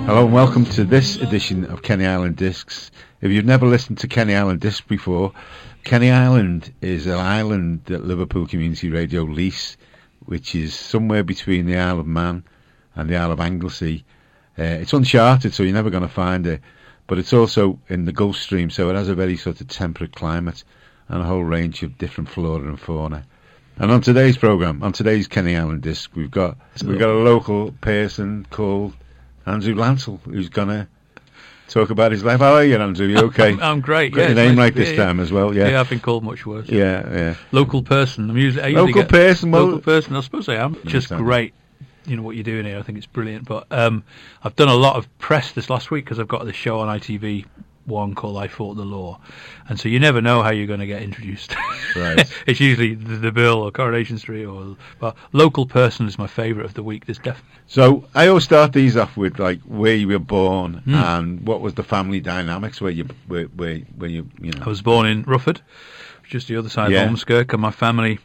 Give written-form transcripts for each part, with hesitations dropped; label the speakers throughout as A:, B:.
A: Hello and welcome to this edition of Kenny Island Discs. If you've never listened to Kenny Island Discs before, Kenny Island is an island that Liverpool Community Radio lease, which is somewhere between the Isle of Man and the Isle of Anglesey. It's uncharted, so you're never going to find it, but it's also in the Gulf Stream, so it has a very sort of temperate climate and a whole range of different flora and fauna. And on today's programme, on today's Kenny Island Disc, we've got a local person called Andrew Lancel, who's going to talk about his life. How are you, Andrew? You okay?
B: I'm great.
A: Got your name right this time as well, yeah.
B: Yeah, I've been called much worse.
A: Yeah.
B: Local person.
A: Local person.
B: I suppose I am. Just great. You know what you're doing here. I think it's brilliant. But I've done a lot of press this last week because I've got this show on ITV1 called I Fought the Law, and so you never know how you're going to get introduced. Right. It's usually the Bill or Coronation Street, but local person is my favourite of the week. There's definitely.
A: So I always start these off with like where you were born and what was the family dynamics where you know.
B: I was born in Rufford, just the other side of Ormskirk, and my family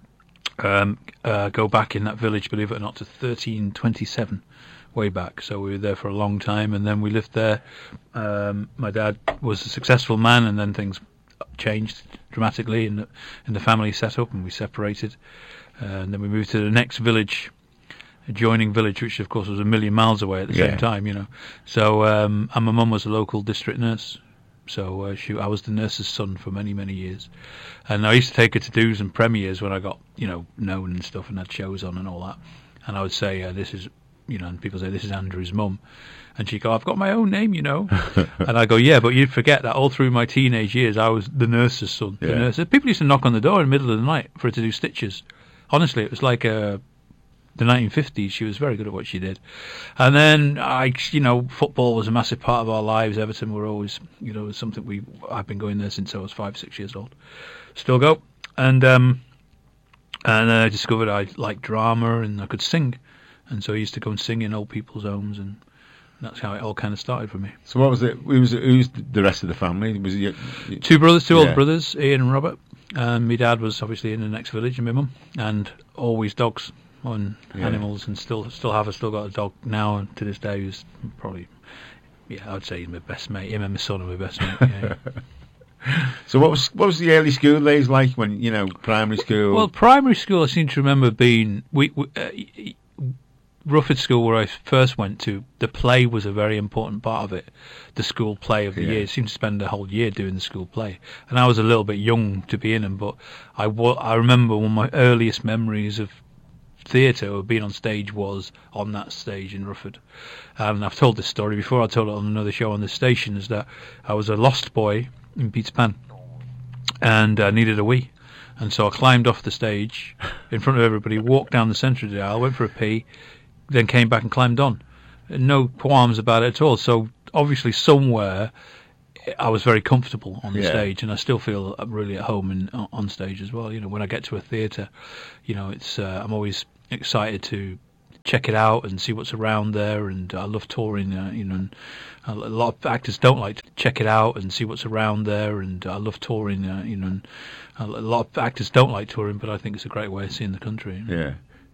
B: go back in that village, believe it or not, to 1327. Way back, so we were there for a long time, and then we lived there. My dad was a successful man, and then things changed dramatically in the family setup, and we separated. And then we moved to the next village, adjoining village, which of course was a million miles away at the same time, you know. So, and my mum was a local district nurse, so I was the nurse's son for many, many years. And I used to take her to do's and premieres when I got, known and stuff, and had shows on and all that. And I would say, this is. And people say, this is Andrew's mum. And she'd go, I've got my own name, And I go, yeah, but you'd forget that all through my teenage years, I was the nurse's son. Yeah. The nurse. People used to knock on the door in the middle of the night for her to do stitches. Honestly, it was like the 1950s. She was very good at what she did. And then, football was a massive part of our lives. Everton were always, was something I've been going there since I was 5-6 years old. Still go. And I discovered I liked drama and I could sing. And so I used to go and sing in old people's homes, and that's how it all kind of started for me.
A: So what was it? Who's the rest of the family? Was it
B: two older brothers, Ian and Robert. And my dad was obviously in the next village, and my mum, and always dogs and animals, and still got a dog now, and to this day, who's probably, I'd say he's my best mate. Him and my son are my best mate. Yeah.
A: So what was the early school days like when primary school?
B: Well, primary school, I seem to remember being Rufford School, where I first went to, the play was a very important part of it. The school play of the year. I seemed to spend the whole year doing the school play, and I was a little bit young to be in them. But I remember one of my earliest memories of theatre or being on stage was on that stage in Rufford. And I've told this story before. I told it on another show on the station. Is that I was a lost boy in Peter Pan, and I needed a wee. And so I climbed off the stage in front of everybody, walked down the centre of the aisle, went for a pee, then came back and climbed on. No qualms about it at all. So obviously somewhere I was very comfortable on the stage, and I still feel really at home on stage as well. When I get to a theatre, it's I'm always excited to check it out and see what's around there, and I love touring. And a lot of actors don't like to check it out and see what's around there, and I love touring. And a lot of actors don't like touring, but I think it's a great way of seeing the country.
A: Yeah.